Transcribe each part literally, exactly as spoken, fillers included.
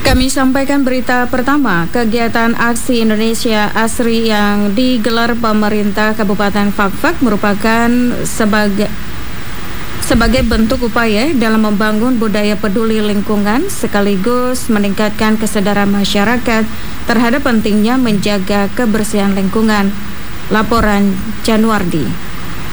Kami sampaikan berita pertama, kegiatan Aksi Indonesia Asri yang digelar pemerintah Kabupaten Fakfak merupakan sebagai sebagai bentuk upaya dalam membangun budaya peduli lingkungan sekaligus meningkatkan kesadaran masyarakat terhadap pentingnya menjaga kebersihan lingkungan. Laporan Januardi.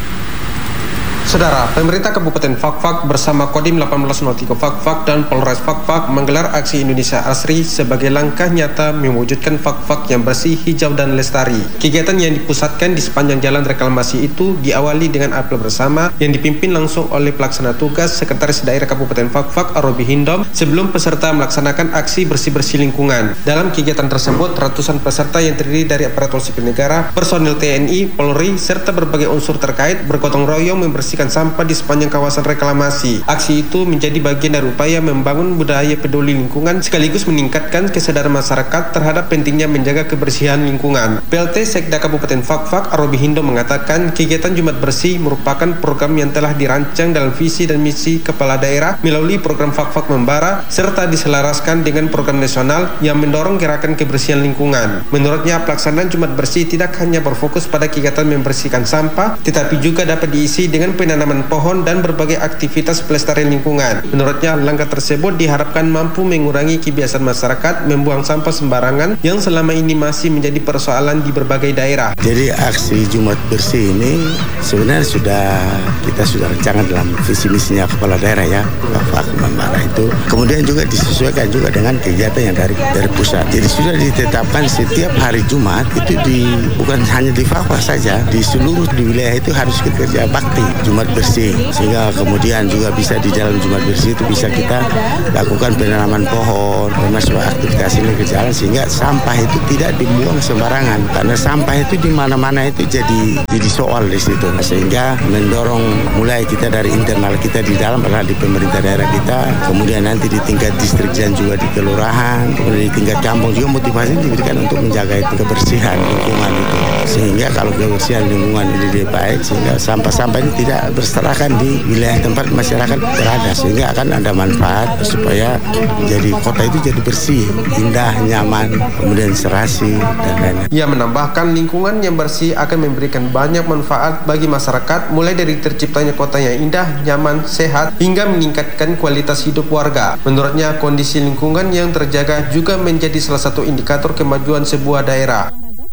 Saudara, pemerintah Kabupaten Fakfak bersama Kodim delapan belas nol tiga Fakfak dan Polres Fakfak menggelar Aksi Indonesia Asri sebagai langkah nyata mewujudkan Fakfak yang bersih, hijau, dan lestari. Kegiatan yang dipusatkan di sepanjang jalan reklamasi itu diawali dengan apel bersama yang dipimpin langsung oleh pelaksana tugas Sekretaris Daerah Kabupaten Fakfak Arobi Hindom sebelum peserta melaksanakan aksi bersih-bersih lingkungan. Dalam kegiatan tersebut, ratusan peserta yang terdiri dari aparatur sipil negara, personil T N I, Polri, serta berbagai unsur terkait bergotong royong membersihkan sampah di sepanjang kawasan reklamasi. Aksi itu menjadi bagian dari upaya membangun budaya peduli lingkungan sekaligus meningkatkan kesadaran masyarakat terhadap pentingnya menjaga kebersihan lingkungan. P L T Sekda Kabupaten Fakfak Arobi Hindo mengatakan kegiatan Jumat Bersih merupakan program yang telah dirancang dalam visi dan misi kepala daerah melalui program Fakfak Membara serta diselaraskan dengan program nasional yang mendorong gerakan kebersihan lingkungan. Menurutnya, pelaksanaan Jumat Bersih tidak hanya berfokus pada kegiatan membersihkan sampah, tetapi juga dapat diisi dengan penanaman pohon dan berbagai aktivitas pelestarian lingkungan. Menurutnya, langkah tersebut diharapkan mampu mengurangi kebiasaan masyarakat membuang sampah sembarangan yang selama ini masih menjadi persoalan di berbagai daerah. Jadi aksi Jumat Bersih ini sebenarnya sudah kita sudah rencanakan dalam visi misinya kepala daerah ya, Fakfak Membara itu. Kemudian juga disesuaikan juga dengan kegiatan yang dari dari pusat. Jadi sudah ditetapkan setiap hari Jumat itu di bukan hanya di Fakfak saja, di seluruh di wilayah itu harus kita kerja bakti Jumat Bersih, sehingga kemudian juga bisa di dalam Jumat Bersih itu bisa kita lakukan penanaman pohon, termasuk aktivitas ini ke jalan sehingga sampah itu tidak dibuang sembarangan karena sampah itu di mana-mana itu jadi jadi soal di situ, sehingga mendorong mulai kita dari internal kita di dalam adalah di pemerintah daerah kita, kemudian nanti di tingkat distrik dan juga di kelurahan, kemudian di tingkat kampung juga motivasi diberikan untuk menjaga itu kebersihan lingkungan itu, sehingga kalau kebersihan lingkungan ini baik sehingga sampah-sampah ini tidak berserakan di wilayah tempat masyarakat berada sehingga akan ada manfaat supaya jadi kota itu jadi bersih, indah, nyaman, kemudian serasi dan lain-lain. Ia menambahkan lingkungan yang bersih akan memberikan banyak manfaat bagi masyarakat mulai dari terciptanya kota yang indah, nyaman, sehat hingga meningkatkan kualitas hidup warga. Menurutnya, kondisi lingkungan yang terjaga juga menjadi salah satu indikator kemajuan sebuah daerah.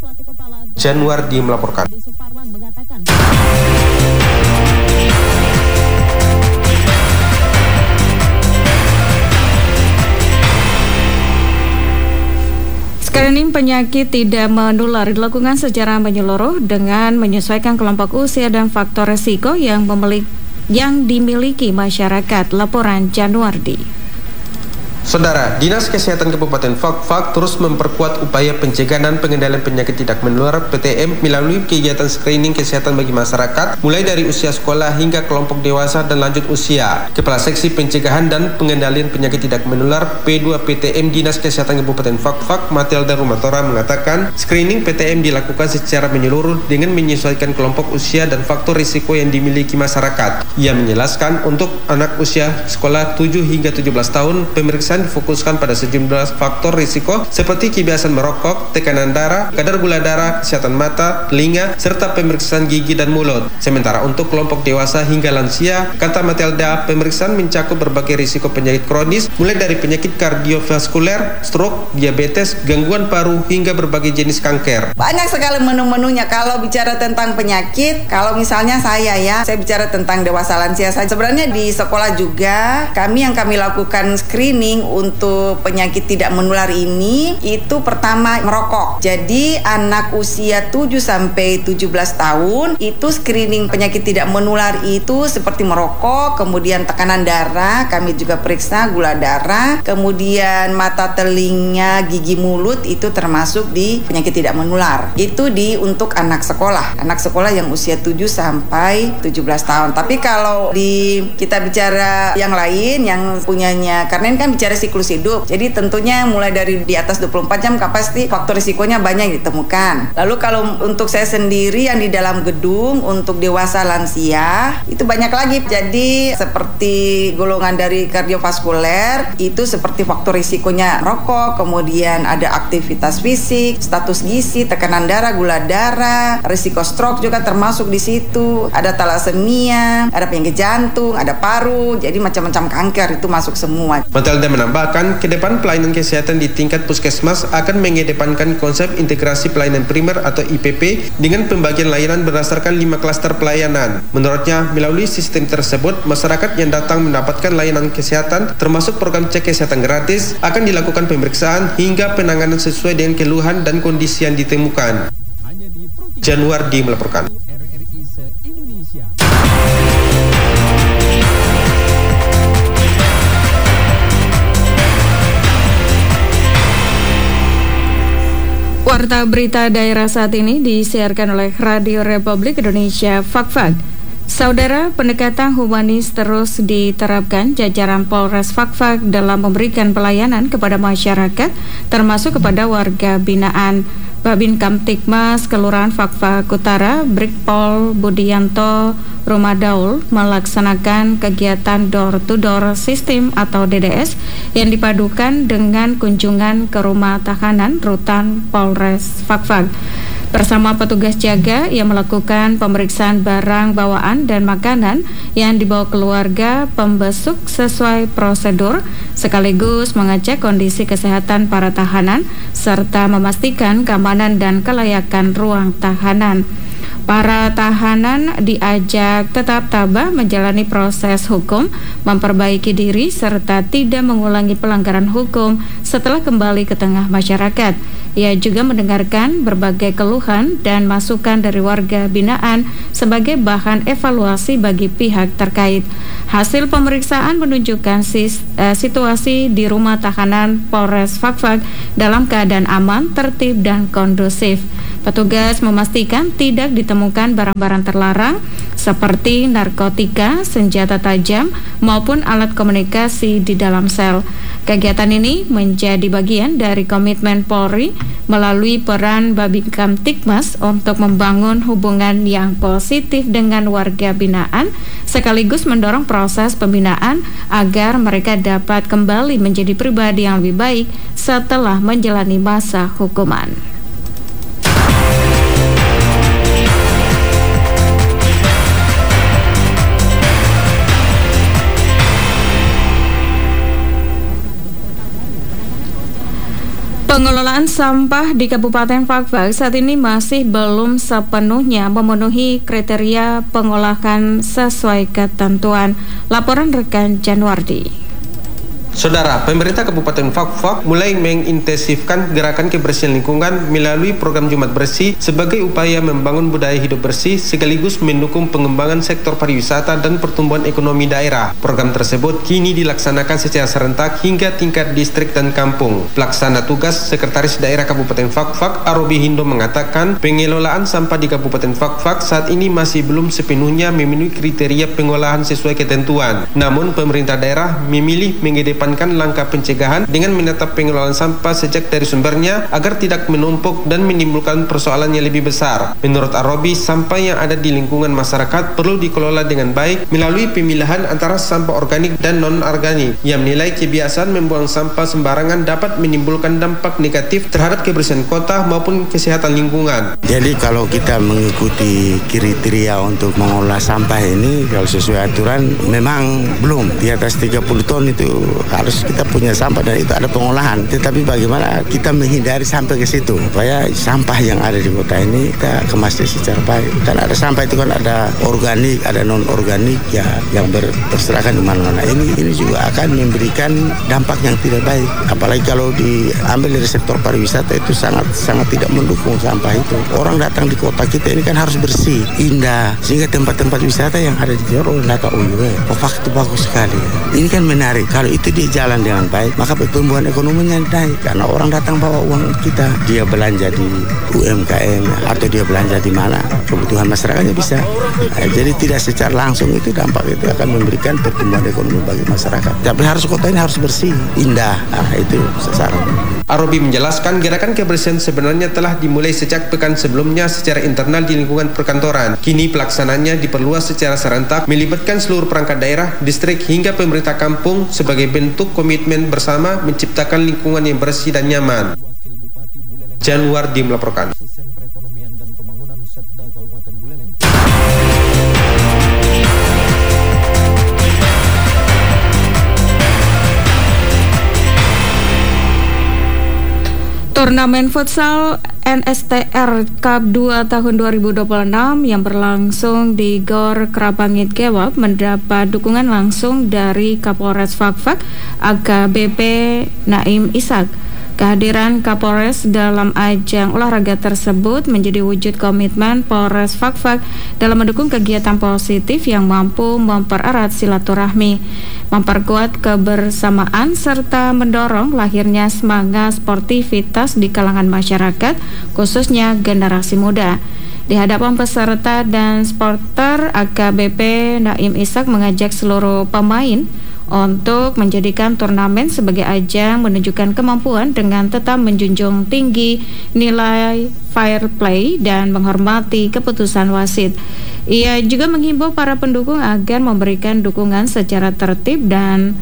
Januardi melaporkan. Screening penyakit tidak menular dilakukan secara menyeluruh dengan menyesuaikan kelompok usia dan faktor resiko yang memiliki yang dimiliki masyarakat. Laporan Januardi. Saudara, Dinas Kesehatan Kabupaten Fakfak terus memperkuat upaya pencegahan dan pengendalian penyakit tidak menular P T M melalui kegiatan screening kesehatan bagi masyarakat mulai dari usia sekolah hingga kelompok dewasa dan lanjut usia. Kepala Seksi Pencegahan dan Pengendalian Penyakit Tidak Menular P dua P T M Dinas Kesehatan Kabupaten Fakfak Matilda Rumatora mengatakan screening P T M dilakukan secara menyeluruh dengan menyesuaikan kelompok usia dan faktor risiko yang dimiliki masyarakat. Ia menjelaskan untuk anak usia sekolah tujuh hingga tujuh belas tahun pemeriksaan difokuskan pada sejumlah faktor risiko seperti kebiasaan merokok, tekanan darah, kadar gula darah, kesehatan mata, telinga, serta pemeriksaan gigi dan mulut. Sementara untuk kelompok dewasa hingga lansia, kata Matilda, pemeriksaan mencakup berbagai risiko penyakit kronis mulai dari penyakit kardiovaskuler, stroke, diabetes, gangguan paru, hingga berbagai jenis kanker. Banyak sekali menu-menunya kalau bicara tentang penyakit. Kalau misalnya saya ya, saya bicara tentang dewasa lansia saja. Sebenarnya di sekolah juga kami yang kami lakukan screening untuk penyakit tidak menular ini itu pertama merokok. Jadi anak usia tujuh sampai tujuh belas tahun itu screening penyakit tidak menular itu seperti merokok, kemudian tekanan darah, kami juga periksa gula darah, kemudian mata, telinga, gigi, mulut itu termasuk di penyakit tidak menular. Itu di untuk anak sekolah. Anak sekolah yang usia tujuh sampai tujuh belas tahun. Tapi kalau di kita bicara yang lain yang punyanya, karena ini kan bicara dari siklus hidup. Jadi tentunya mulai dari di atas dua puluh empat jam pasti faktor risikonya banyak ditemukan. Lalu kalau untuk saya sendiri yang di dalam gedung untuk dewasa lansia itu banyak lagi. Jadi seperti golongan dari kardiovaskuler itu seperti faktor risikonya rokok, kemudian ada aktivitas fisik, status gizi, tekanan darah, gula darah, risiko stroke juga termasuk di situ. Ada thalassemia, ada penyakit jantung, ada paru, jadi macam-macam kanker itu masuk semua. Matilda menambahkan, ke depan pelayanan kesehatan di tingkat puskesmas akan mengedepankan konsep integrasi pelayanan primer atau I P P dengan pembagian layanan berdasarkan lima klaster pelayanan. Menurutnya, melalui sistem tersebut, masyarakat yang datang mendapatkan layanan kesehatan termasuk program cek kesehatan gratis akan dilakukan pemeriksaan hingga penanganan sesuai dengan keluhan dan kondisi yang ditemukan. Januardi melaporkan. Warta berita daerah saat ini disiarkan oleh Radio Republik Indonesia Fakfak. Saudara, pendekatan humanis terus diterapkan jajaran Polres Fakfak dalam memberikan pelayanan kepada masyarakat, termasuk kepada warga binaan. Babin Kamtibmas Kelurahan Fakfak Utara, Brigpol Budianto Rumadaul melaksanakan kegiatan door-to-door system atau D D S yang dipadukan dengan kunjungan ke rumah tahanan rutan Polres Fakfak. Bersama petugas jaga yang melakukan pemeriksaan barang bawaan dan makanan yang dibawa keluarga pembesuk sesuai prosedur, sekaligus mengecek kondisi kesehatan para tahanan serta memastikan keamanan dan kelayakan ruang tahanan. Para tahanan diajak tetap tabah menjalani proses hukum, memperbaiki diri serta tidak mengulangi pelanggaran hukum setelah kembali ke tengah masyarakat. Ia juga mendengarkan berbagai keluhan dan masukan dari warga binaan sebagai bahan evaluasi bagi pihak terkait. Hasil pemeriksaan menunjukkan sis, eh, situasi di rumah tahanan Polres Fakfak dalam keadaan aman, tertib, dan kondusif. Petugas memastikan tidak ditemukan barang-barang terlarang seperti narkotika, senjata tajam, maupun alat komunikasi di dalam sel. Kegiatan ini menjadi bagian dari komitmen Polri melalui peran Babin Kamtibmas untuk membangun hubungan yang positif dengan warga binaan, sekaligus mendorong proses pembinaan agar mereka dapat kembali menjadi pribadi yang lebih baik setelah menjalani masa hukuman. Pengelolaan sampah di Kabupaten Fakfak saat ini masih belum sepenuhnya memenuhi kriteria pengolahan sesuai ketentuan. Laporan rekan Januardi. Saudara, pemerintah Kabupaten Fakfak mulai mengintensifkan gerakan kebersihan lingkungan melalui program Jumat Bersih sebagai upaya membangun budaya hidup bersih sekaligus mendukung pengembangan sektor pariwisata dan pertumbuhan ekonomi daerah. Program tersebut kini dilaksanakan secara serentak hingga tingkat distrik dan kampung. Pelaksana tugas Sekretaris Daerah Kabupaten Fakfak, Arobi Hindo, mengatakan pengelolaan sampah di Kabupaten Fakfak saat ini masih belum sepenuhnya memenuhi kriteria pengolahan sesuai ketentuan. Namun pemerintah daerah memilih mengedepankan langkah pencegahan dengan menetap pengelolaan sampah sejak dari sumbernya agar tidak menumpuk dan menimbulkan persoalan yang lebih besar. Menurut Arobi, sampah yang ada di lingkungan masyarakat perlu dikelola dengan baik melalui pemilahan antara sampah organik dan non-organik. Yang menilai kebiasaan membuang sampah sembarangan dapat menimbulkan dampak negatif terhadap kebersihan kota maupun kesehatan lingkungan. Jadi kalau kita mengikuti kriteria untuk mengolah sampah ini, kalau sesuai aturan memang belum di atas tiga puluh ton itu harus kita punya sampah dan itu ada pengolahan. Tetapi bagaimana kita menghindari sampai ke situ supaya sampah yang ada di kota ini kita kemasnya secara baik. Kan ada sampah itu kan ada organik, ada non organik ya yang berserakan di mana-mana. Ini ini juga akan memberikan dampak yang tidak baik. Apalagi kalau diambil dari sektor pariwisata itu sangat sangat tidak mendukung sampah itu. Orang datang di kota kita ini kan harus bersih, indah, sehingga tempat-tempat wisata yang ada di Johor data oh iya, Fakfak itu bagus sekali. Ini kan menarik. Kalau itu di tapi jalan dengan baik, maka pertumbuhan ekonominya naik. Karena orang datang bawa uang kita, dia belanja di U M K M atau dia belanja di mana, kebutuhan masyarakatnya bisa. Nah, jadi tidak secara langsung itu dampak itu akan memberikan pertumbuhan ekonomi bagi masyarakat. Tapi harus kota ini harus bersih, indah. Nah, itu sasaran. Arobi menjelaskan gerakan kebersihan sebenarnya telah dimulai sejak pekan sebelumnya secara internal di lingkungan perkantoran. Kini pelaksananya diperluas secara serentak, melibatkan seluruh perangkat daerah, distrik hingga pemerintah kampung sebagai bentuk komitmen bersama menciptakan lingkungan yang bersih dan nyaman. Januardi melaporkan. Turnamen futsal N S T R Cup dua tahun dua ribu dua puluh enam yang berlangsung di Gor Krabangit Gewap mendapat dukungan langsung dari Kapolres Fakfak A K B P Naim Ishak. Kehadiran Kapolres dalam ajang olahraga tersebut menjadi wujud komitmen Polres Fakfak dalam mendukung kegiatan positif yang mampu mempererat silaturahmi, memperkuat kebersamaan, serta mendorong lahirnya semangat sportivitas di kalangan masyarakat, khususnya generasi muda. Di hadapan peserta dan supporter, A K B P Naim Ishak mengajak seluruh pemain untuk menjadikan turnamen sebagai ajang menunjukkan kemampuan dengan tetap menjunjung tinggi nilai fair play dan menghormati keputusan wasit. Ia juga menghimbau para pendukung agar memberikan dukungan secara tertib dan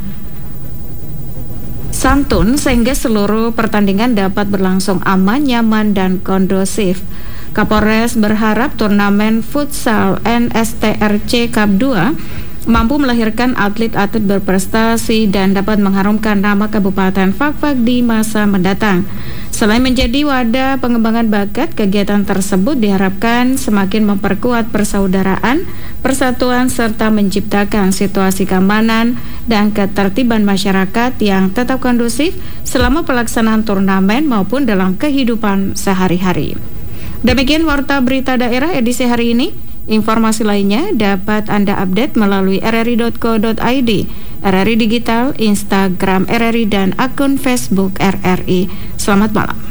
santun sehingga seluruh pertandingan dapat berlangsung aman, nyaman, dan kondusif. Kapolres berharap turnamen futsal N S T R C Cup dua mampu melahirkan atlet-atlet berprestasi dan dapat mengharumkan nama Kabupaten Fakfak di masa mendatang. Selain menjadi wadah pengembangan bakat, kegiatan tersebut diharapkan semakin memperkuat persaudaraan, persatuan, serta menciptakan situasi keamanan dan ketertiban masyarakat yang tetap kondusif selama pelaksanaan turnamen maupun dalam kehidupan sehari-hari. Demikian Warta Berita Daerah edisi hari ini. Informasi lainnya dapat Anda update melalui r r i dot co dot i d, R R I Digital, Instagram R R I, dan akun Facebook R R I. Selamat malam.